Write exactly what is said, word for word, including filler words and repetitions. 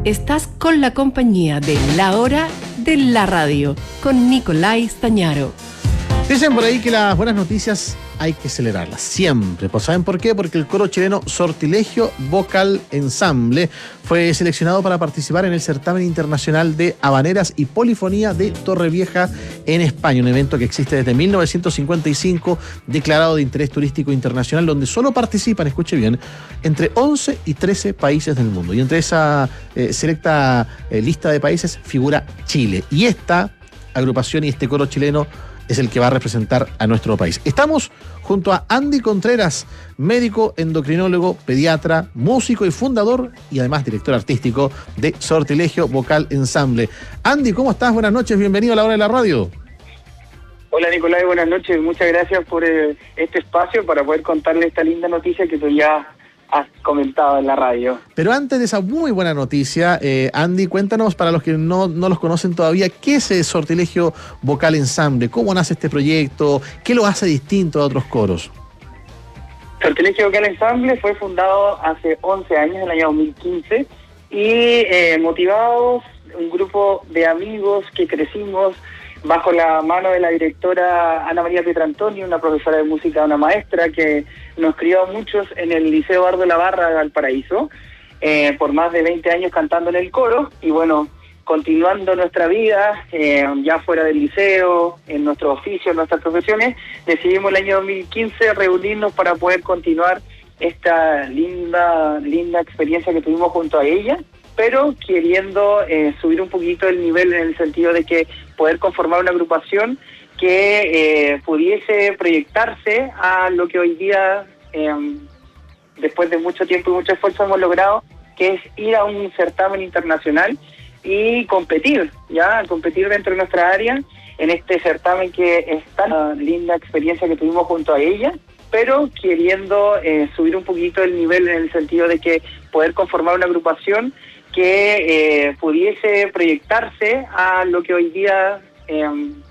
Estás con la compañía de La Hora de la Radio, con Nicolai Stañaro. Dicen por ahí que las buenas noticias hay que celebrarlas, siempre. Pues ¿saben por qué? Porque el coro chileno Sortilegio Vocal Ensamble fue seleccionado para participar en el certamen internacional de habaneras y polifonía de Torrevieja en España, un evento que existe desde mil novecientos cincuenta y cinco, declarado de interés turístico internacional, donde solo participan, escuche bien, entre once y trece países del mundo. Y entre esa eh, selecta eh, lista de países figura Chile. Y esta agrupación y este coro chileno es el que va a representar a nuestro país. Estamos junto a Andy Contreras, médico, endocrinólogo, pediatra, músico y fundador y además director artístico de Sortilegio Vocal Ensamble. Andy, ¿cómo estás? Buenas noches, bienvenido a La Hora de la Radio. Hola Nicolai, buenas noches, muchas gracias por eh, este espacio para poder contarle esta linda noticia que tú ya has comentado en la radio. Pero antes de esa muy buena noticia, eh, Andy, cuéntanos, para los que no, no los conocen todavía, ¿qué es el Sortilegio Vocal Ensamble? ¿Cómo nace este proyecto? ¿Qué lo hace distinto a otros coros? Sortilegio Vocal Ensamble fue fundado hace once años, en el año dos mil quince, y eh, motivados, un grupo de amigos que crecimos bajo la mano de la directora Ana María Pietrantoni, una profesora de música, una maestra que nos crió a muchos en el Liceo Eduardo Labarra de Valparaíso, eh, por más de veinte años cantando en el coro, y bueno, continuando nuestra vida, eh, ya fuera del liceo, en nuestro oficio, en nuestras profesiones, decidimos el año dos mil quince reunirnos para poder continuar esta linda, linda experiencia que tuvimos junto a ella, pero queriendo eh, subir un poquito el nivel en el sentido de que poder conformar una agrupación que eh, pudiese proyectarse a lo que hoy día, eh, después de mucho tiempo y mucho esfuerzo, hemos logrado, que es ir a un certamen internacional y competir, ya, competir dentro de nuestra área en este certamen que es tan linda experiencia que tuvimos junto a ella, pero queriendo eh, subir un poquito el nivel en el sentido de que poder conformar una agrupación que eh, pudiese proyectarse a lo que hoy día, eh,